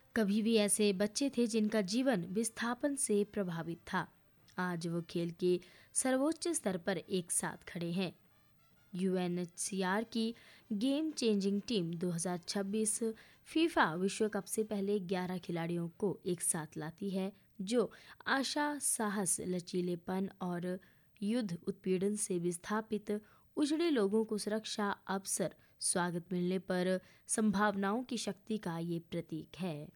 कभी भी ऐसे बच्चे थे जिनका जीवन विस्थापन से प्रभावित था। आज वो खेल के सर्वोच्च स्तर पर एक साथ खड़े हैं। यूएनएचसीआर की गेम चेंजिंग टीम 2026 फीफा विश्व कप से पहले 11 खिलाड़ियों को एक साथ लाती है जो आशा, साहस, लचीलेपन और युद्ध उत्पीड़न से विस्थापित उजड़े लोगों को सुरक्षा, अवसर, स्वागत मिलने पर संभावनाओं की शक्ति का ये प्रतीक है।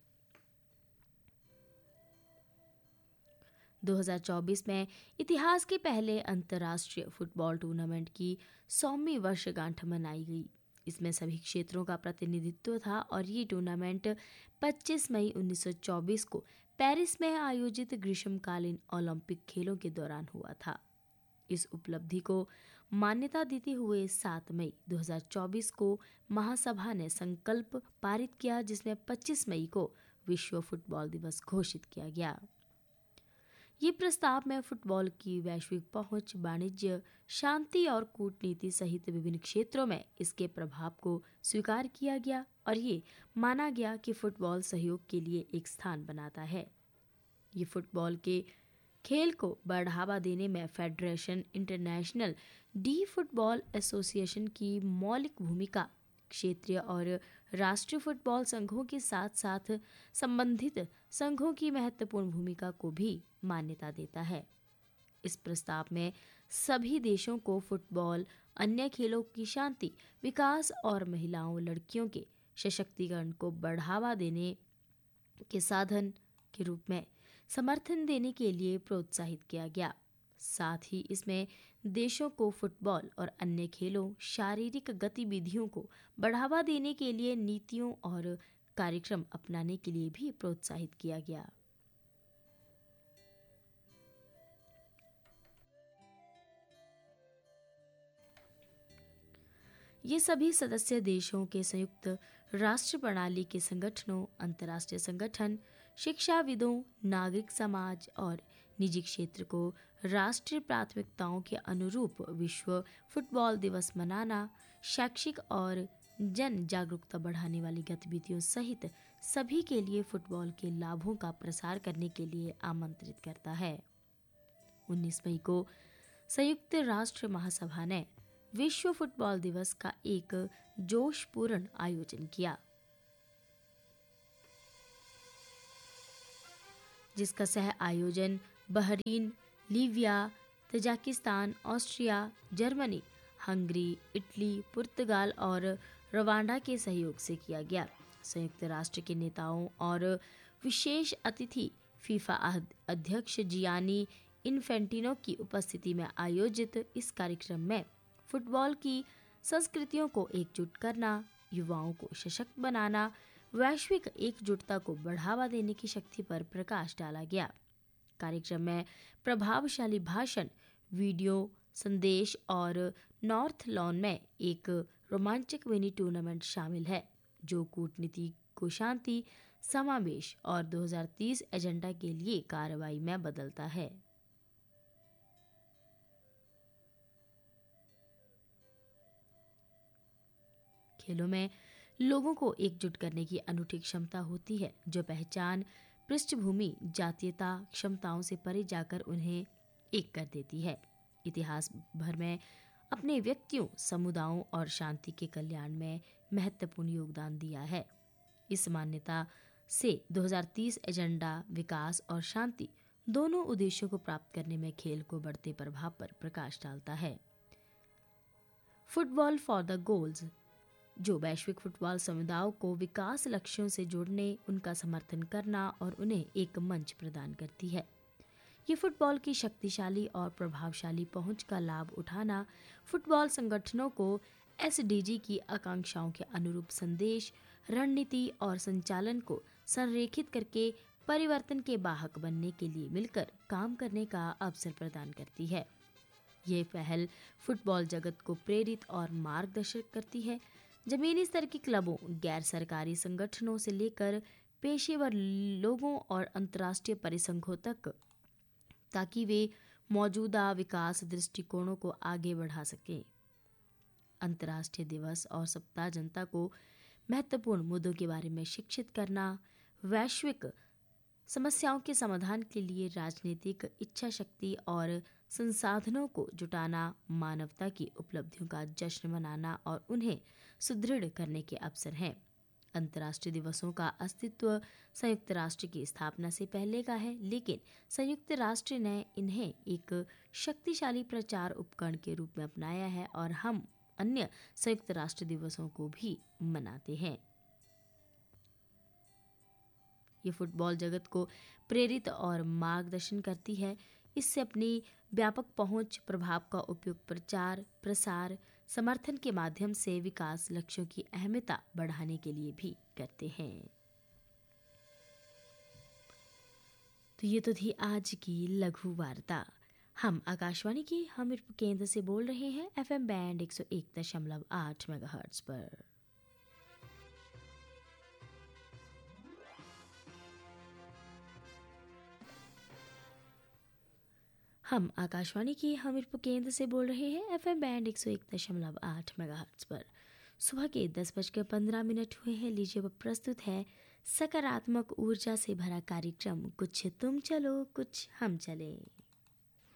2024 में इतिहास के पहले अंतर्राष्ट्रीय फुटबॉल टूर्नामेंट की 100वीं वर्षगांठ मनाई गई। इसमें सभी क्षेत्रों का प्रतिनिधित्व था और ये टूर्नामेंट 25 मई 1924 को पेरिस में आयोजित ग्रीष्मकालीन ओलंपिक खेलों के दौरान हुआ था। इस उपलब्धि को मान्यता देते हुए 7 मई 2024 को महासभा ने संकल्प पारित किया, जिसमें 25 मई को विश्व फुटबॉल दिवस घोषित किया गया। ये प्रस्ताव में फुटबॉल की वैश्विक पहुंच, वाणिज्य, शांति और कूटनीति सहित विभिन्न क्षेत्रों में इसके प्रभाव को स्वीकार किया गया और ये माना गया कि फुटबॉल सहयोग के लिए एक स्थान बनाता है। ये फुटबॉल के खेल को बढ़ावा देने में federation international D football association की मौलिक भूमिका, क्षेत्रीय और राष्ट्रीय फुटबॉल संघों के साथ साथ संबंधित संघों की महत्वपूर्ण भूमिका को भी मान्यता देता है। इस प्रस्ताव में सभी देशों को फुटबॉल अन्य खेलों की शांति, विकास और महिलाओं, लड़कियों के सशक्तिकरण को बढ़ावा देने के साधन के रूप में समर्थन देने के लिए प्रोत्साहित किया गया। साथ ही इसमें देशों को फुटबॉल और अन्य खेलों, शारीरिक गतिविधियों को बढ़ावा देने के लिए नीतियों और कार्यक्रम अपनाने के लिए भी प्रोत्साहित किया गया। ये सभी सदस्य देशों के संयुक्त राष्ट्र प्रणाली के संगठनों, अंतर्राष्ट्रीय संगठन, शिक्षाविदों, नागरिक समाज और निजी क्षेत्र को राष्ट्रीय प्राथमिकताओं के अनुरूप विश्व फुटबॉल दिवस मनाना, शैक्षिक और जन जागरूकता बढ़ाने वाली गतिविधियों सहित सभी के लिए फुटबॉल के लाभों का प्रसार करने के लिए आमंत्रित करता है। 19 मई को संयुक्त राष्ट्र महासभा ने विश्व फुटबॉल दिवस का एक जोशपूर्ण आयोजन किया, जिसका सह आयोजन Bahrain, Libya, Tajikistan, Austria, Germany, Hungary, Italy, पुर्तगाल और रवांडा के सहयोग से किया गया। संयुक्त राष्ट्र के नेताओं और विशेष अतिथि फीफा अध्यक्ष जियानी इन्फेंटिनो की उपस्थिति में आयोजित इस कार्यक्रम में फुटबॉल की संस्कृतियों को एकजुट करना, युवाओं को सशक्त बनाना, वैश्विक एकजुटता को बढ़ावा देने की शक्ति पर प्रकाश डाला गया। कार्यक्रम में प्रभावशाली भाषण, वीडियो संदेश और नॉर्थ लॉन में एक रोमांचक मिनी टूर्नामेंट शामिल है, जो कूटनीति को शांति, समावेश और 2030 एजेंडा के लिए कार्रवाई में बदलता है। खेलों में लोगों को एकजुट करने की अनूठी क्षमता होती है, जो पहचान, पृष्ठभूमि, जातीयता, क्षमताओं से परे जाकर उन्हें एक कर देती है। इतिहास भर में अपने व्यक्तियों, समुदायों और शांति के कल्याण में महत्वपूर्ण योगदान दिया है। इस मान्यता से 2030 एजेंडा विकास और शांति दोनों उद्देश्यों को प्राप्त करने में खेल को बढ़ते प्रभाव पर प्रकाश डालता है। फुटबॉल फॉर द गोल्स, जो वैश्विक फुटबॉल समुदायों को विकास लक्ष्यों से जोड़ने, उनका समर्थन करना और उन्हें एक मंच प्रदान करती है। ये फुटबॉल की शक्तिशाली और प्रभावशाली पहुंच का लाभ उठाना फुटबॉल संगठनों को एसडीजी की आकांक्षाओं के अनुरूप संदेश, रणनीति और संचालन को संरेखित करके परिवर्तन के वाहक बनने के लिए मिलकर काम करने का अवसर प्रदान करती है। ये पहल फुटबॉल जगत को प्रेरित और मार्गदर्शित करती है, जमीनी स्तर के क्लबों, गैर सरकारी संगठनों से लेकर पेशेवर लोगों और अंतर्राष्ट्रीय परिसंघों तक, ताकि वे मौजूदा विकास दृष्टिकोणों को आगे बढ़ा सकें। अंतर्राष्ट्रीय दिवस और सप्ताह जनता को महत्वपूर्ण मुद्दों के बारे में शिक्षित करना, वैश्विक समस्याओं के समाधान के लिए राजनीतिक इच्छा शक्ति और संसाधनों को जुटाना, मानवता की उपलब्धियों का जश्न मनाना और उन्हें सुदृढ़ करने के अवसर हैं। अंतर्राष्ट्रीय दिवसों का अस्तित्व संयुक्त राष्ट्र की स्थापना से पहले का है, लेकिन संयुक्त राष्ट्र ने इन्हें एक शक्तिशाली प्रचार उपकरण के रूप में अपनाया है और हम अन्य संयुक्त राष्ट्र दिवसों को भी मनाते हैं। ये फुटबॉल जगत को प्रेरित और मार्गदर्शन करती है। इससे अपनी व्यापक पहुंच, प्रभाव का उपयोग प्रचार, प्रसार, समर्थन के माध्यम से विकास लक्ष्यों की अहमियता बढ़ाने के लिए भी करते हैं। तो ये तो थी आज की लघु वार्ता। हम आकाशवाणी के हमीरपुर केंद्र से बोल रहे हैं FM बैंड 101.8 मेगाहर्ट्ज पर। हम आकाशवाणी की हमीरपुर केंद्र से बोल रहे हैं FM बैंड 101.8 मेगाहर्ट्ज पर। सुबह के 10:15 हुए हैं। लीजिए, अब प्रस्तुत है सकारात्मक ऊर्जा से भरा कार्यक्रम कुछ तुम चलो कुछ हम चले।